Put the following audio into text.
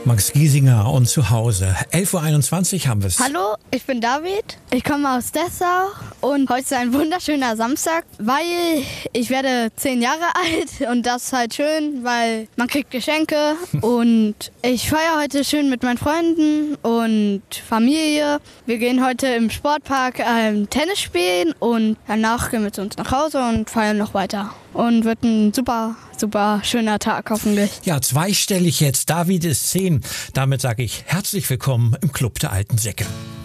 Max Giesinger und zu Hause. 11:21 Uhr haben wir es. Hallo, ich bin David. Ich komme aus Dessau und heute ist ein wunderschöner Samstag, weil ich werde 10 Jahre alt und das ist halt schön, weil man kriegt Geschenke und ich feiere heute schön mit meinen Freunden und Familie. Wir gehen heute im Sportpark Tennis spielen und danach gehen wir zu uns nach Hause und feiern noch weiter. Und wird ein super, super schöner Tag hoffentlich. Ja, zweistellig jetzt. David ist 10. Damit sage ich herzlich willkommen im Club der alten Säcke.